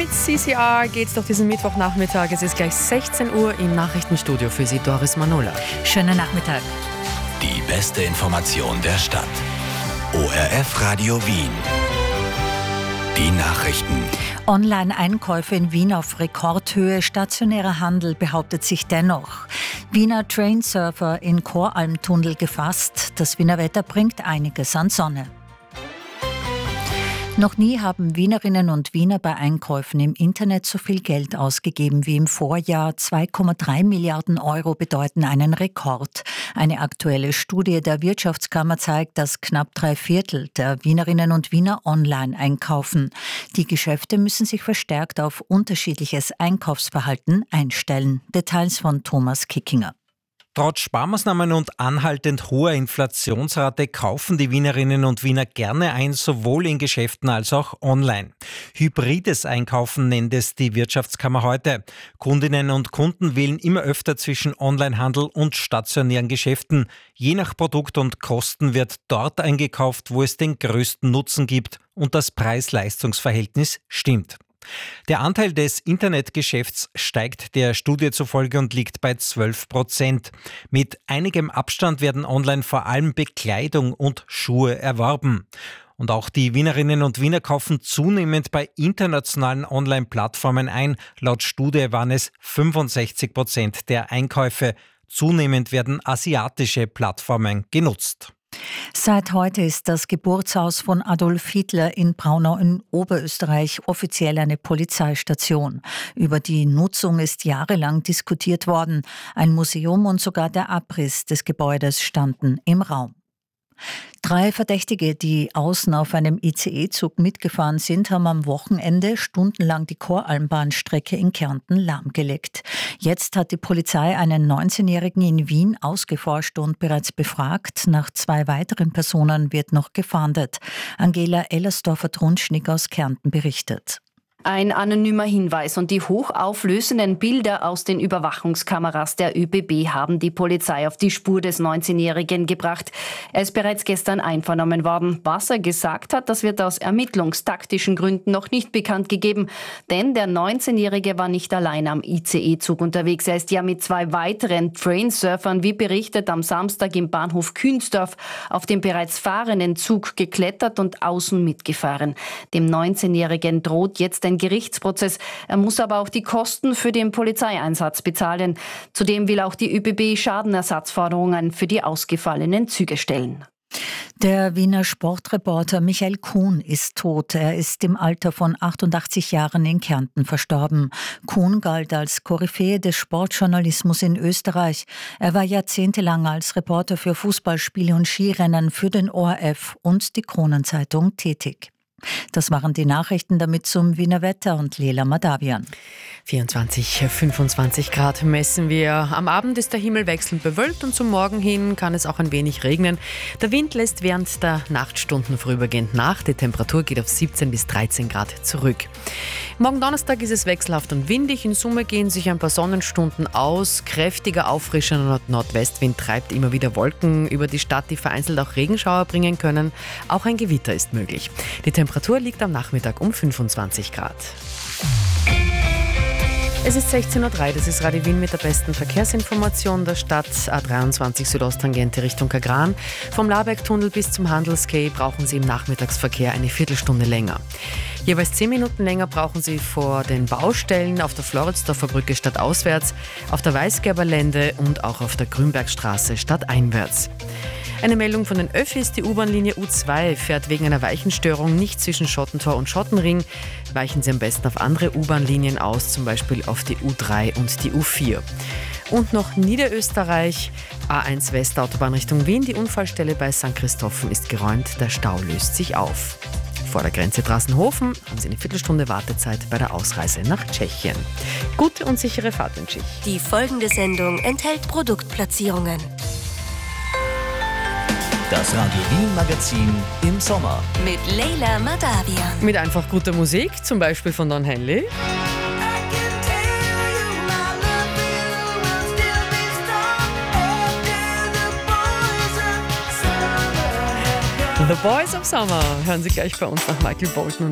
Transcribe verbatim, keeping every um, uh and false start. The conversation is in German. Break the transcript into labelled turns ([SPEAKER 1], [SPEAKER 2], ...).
[SPEAKER 1] Mit C C R geht's doch diesen Mittwochnachmittag. Es ist gleich sechzehn Uhr im Nachrichtenstudio. Für Sie Doris Manola.
[SPEAKER 2] Schönen Nachmittag.
[SPEAKER 3] Die beste Information der Stadt. O R F Radio Wien. Die Nachrichten.
[SPEAKER 2] Online-Einkäufe in Wien auf Rekordhöhe, stationärer Handel behauptet sich dennoch. Wiener Trainsurfer in Koralmtunnel gefasst. Das Wiener Wetter bringt einiges an Sonne. Noch nie haben Wienerinnen und Wiener bei Einkäufen im Internet so viel Geld ausgegeben wie im Vorjahr. zwei Komma drei Milliarden Euro bedeuten einen Rekord. Eine aktuelle Studie der Wirtschaftskammer zeigt, dass knapp drei Viertel der Wienerinnen und Wiener online einkaufen. Die Geschäfte müssen sich verstärkt auf unterschiedliches Einkaufsverhalten einstellen. Details von Thomas Kickinger.
[SPEAKER 4] Trotz Sparmaßnahmen und anhaltend hoher Inflationsrate kaufen die Wienerinnen und Wiener gerne ein, sowohl in Geschäften als auch online. Hybrides Einkaufen nennt es die Wirtschaftskammer heute. Kundinnen und Kunden wählen immer öfter zwischen Onlinehandel und stationären Geschäften. Je nach Produkt und Kosten wird dort eingekauft, wo es den größten Nutzen gibt und das Preis-Leistungs-Verhältnis stimmt. Der Anteil des Internetgeschäfts steigt der Studie zufolge und liegt bei zwölf Prozent. Mit einigem Abstand werden online vor allem Bekleidung und Schuhe erworben. Und auch die Wienerinnen und Wiener kaufen zunehmend bei internationalen Online-Plattformen ein. Laut Studie waren es fünfundsechzig Prozent der Einkäufe. Zunehmend werden asiatische Plattformen genutzt.
[SPEAKER 2] Seit heute ist das Geburtshaus von Adolf Hitler in Braunau in Oberösterreich offiziell eine Polizeistation. Über die Nutzung ist jahrelang diskutiert worden. Ein Museum und sogar der Abriss des Gebäudes standen im Raum. Drei Verdächtige, die außen auf einem I C E-Zug mitgefahren sind, haben am Wochenende stundenlang die Koralmbahnstrecke in Kärnten lahmgelegt. Jetzt hat die Polizei einen neunzehnjährigen in Wien ausgeforscht und bereits befragt. Nach zwei weiteren Personen wird noch gefahndet. Angela Ellersdorfer-Trunschnick aus Kärnten berichtet.
[SPEAKER 5] Ein anonymer Hinweis und die hochauflösenden Bilder aus den Überwachungskameras der ÖBB haben die Polizei auf die Spur des neunzehnjährigen gebracht. Er ist bereits gestern einvernommen worden. Was er gesagt hat, das wird aus ermittlungstaktischen Gründen noch nicht bekannt gegeben. Denn der neunzehnjährige war nicht allein am I C E-Zug unterwegs. Er ist ja mit zwei weiteren Trainsurfern, wie berichtet, am Samstag im Bahnhof Künsdorf auf den bereits fahrenden Zug geklettert und außen mitgefahren. Dem neunzehnjährigen droht jetzt ein Gerichtsprozess. Er muss aber auch die Kosten für den Polizeieinsatz bezahlen. Zudem will auch die ÖBB Schadenersatzforderungen für die ausgefallenen Züge stellen.
[SPEAKER 2] Der Wiener Sportreporter Michael Kuhn ist tot. Er ist im Alter von achtundachtzig Jahren in Kärnten verstorben. Kuhn galt als Koryphäe des Sportjournalismus in Österreich. Er war jahrzehntelang als Reporter für Fußballspiele und Skirennen für den O R F und die Kronenzeitung tätig. Das waren die Nachrichten, damit zum Wiener Wetter und Lela Madavian.
[SPEAKER 1] vierundzwanzig, fünfundzwanzig Grad messen wir. Am Abend ist der Himmel wechselnd bewölkt und zum Morgen hin kann es auch ein wenig regnen. Der Wind lässt während der Nachtstunden vorübergehend nach. Die Temperatur geht auf siebzehn bis dreizehn Grad zurück. Morgen Donnerstag ist es wechselhaft und windig. In Summe gehen sich ein paar Sonnenstunden aus. Kräftiger auffrischender Nord-Nordwestwind treibt immer wieder Wolken über die Stadt, die vereinzelt auch Regenschauer bringen können. Auch ein Gewitter ist möglich. Die Temperatur liegt am Nachmittag um fünfundzwanzig Grad. Es ist sechzehn Uhr drei, das ist Radio Wien mit der besten Verkehrsinformation der Stadt. A dreiundzwanzig Südosttangente Richtung Kagran. Vom Labergtunnel bis zum Handelsquai brauchen Sie im Nachmittagsverkehr eine Viertelstunde länger. Jeweils zehn Minuten länger brauchen Sie vor den Baustellen auf der Floridsdorfer Brücke stadtauswärts, auf der Weißgerber Lände und auch auf der Grünbergstraße stadteinwärts. Eine Meldung von den Öffis, die U-Bahn-Linie U zwei fährt wegen einer Weichenstörung nicht zwischen Schottentor und Schottenring. Weichen Sie am besten auf andere U-Bahn-Linien aus, zum Beispiel auf die U drei und die U vier. Und noch Niederösterreich, A eins Westautobahn Richtung Wien. Die Unfallstelle bei Sankt Christophen ist geräumt, der Stau löst sich auf. Vor der Grenze Drassenhofen haben Sie eine Viertelstunde Wartezeit bei der Ausreise nach Tschechien. Gute und sichere Fahrt wünsche ich.
[SPEAKER 6] Die folgende Sendung enthält Produktplatzierungen.
[SPEAKER 3] Das Radio Wien Magazin im Sommer.
[SPEAKER 6] Mit Lela Madavian.
[SPEAKER 1] Mit einfach guter Musik, zum Beispiel von Don Henley. The Boys of Summer hören Sie gleich bei uns nach Michael Bolton.